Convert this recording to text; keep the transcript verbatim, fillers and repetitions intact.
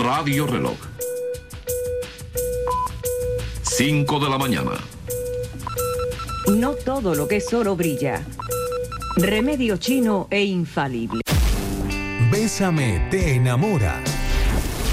Radio Reloj. cinco de la mañana. No todo lo que es oro brilla. Remedio chino e infalible. Bésame, te enamora.